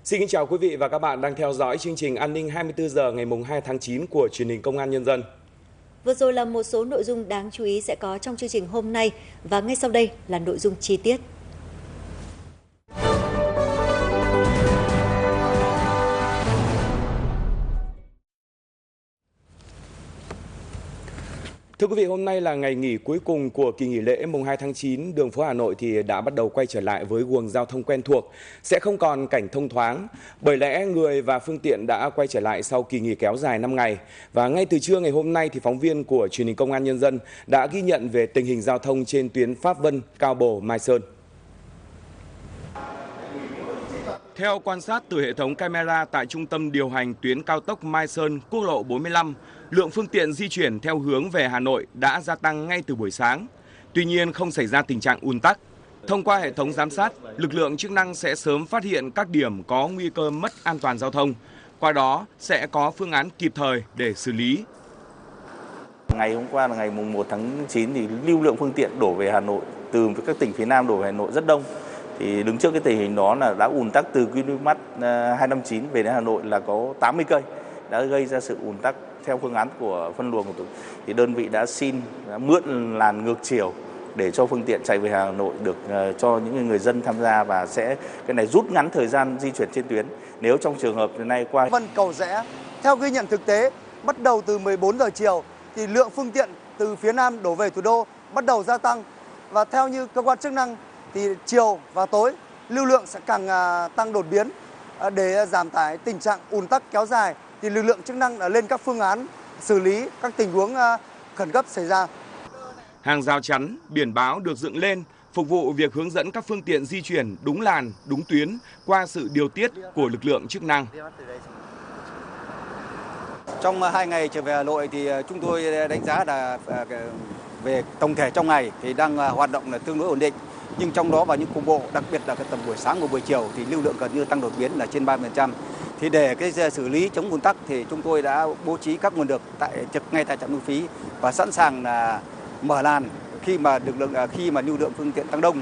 Xin kính chào quý vị và các bạn đang theo dõi chương trình An ninh 24 giờ ngày 2 tháng 9 của truyền hình Công an Nhân dân. Vừa rồi là một số nội dung đáng chú ý sẽ có trong chương trình hôm nay và ngay sau đây là nội dung chi tiết. Thưa quý vị, hôm nay là ngày nghỉ cuối cùng của kỳ nghỉ lễ mùng 2 tháng 9, đường phố Hà Nội thì đã bắt đầu quay trở lại với guồng giao thông quen thuộc, sẽ không còn cảnh thông thoáng, bởi lẽ người và phương tiện đã quay trở lại sau kỳ nghỉ kéo dài 5 ngày. Và ngay từ trưa ngày hôm nay thì phóng viên của truyền hình Công an Nhân dân đã ghi nhận về tình hình giao thông trên tuyến Pháp Vân, Cao Bồ, Mai Sơn. Theo quan sát từ hệ thống camera tại trung tâm điều hành tuyến cao tốc Mai Sơn, quốc lộ 45, lượng phương tiện di chuyển theo hướng về Hà Nội đã gia tăng ngay từ buổi sáng. Tuy nhiên không xảy ra tình trạng ùn tắc. Thông qua hệ thống giám sát, lực lượng chức năng sẽ sớm phát hiện các điểm có nguy cơ mất an toàn giao thông. Qua đó sẽ có phương án kịp thời để xử lý. Ngày hôm qua là ngày mùng 1 tháng 9 thì lưu lượng phương tiện đổ về Hà Nội từ các tỉnh phía Nam đổ về Hà Nội rất đông. Thì đứng trước cái tình hình đó là đã ùn tắc từ km 259 về đến Hà Nội là có 80 cây, đã gây ra sự ùn tắc. Theo phương án của phân luồng của thì đơn vị đã mượn làn ngược chiều để cho phương tiện chạy về Hà Nội được cho những người dân tham gia, và cái này rút ngắn thời gian di chuyển trên tuyến. Nếu trong trường hợp hiện nay qua Vân Cầu Giẽ, theo ghi nhận thực tế, bắt đầu từ 14 giờ chiều thì lượng phương tiện từ phía Nam đổ về thủ đô bắt đầu gia tăng, và theo như cơ quan chức năng thì chiều và tối lưu lượng sẽ càng tăng đột biến. Để giảm tải tình trạng ùn tắc kéo dài thì lực lượng chức năng đã lên các phương án xử lý các tình huống khẩn cấp xảy ra. Hàng rào chắn, biển báo được dựng lên phục vụ việc hướng dẫn các phương tiện di chuyển đúng làn, đúng tuyến qua sự điều tiết của lực lượng chức năng. Trong 2 ngày trở về Hà Nội thì chúng tôi đánh giá là về tổng thể trong ngày thì đang hoạt động là tương đối ổn định. Nhưng trong đó vào những cục bộ, đặc biệt là tầm buổi sáng và buổi chiều thì lưu lượng gần như tăng đột biến là trên 30%. Thì để xử lý chống ùn tắc thì chúng tôi đã bố trí các nguồn lực trực ngay tại trạm thu phí và sẵn sàng là mở làn khi mà lưu lượng phương tiện tăng đông.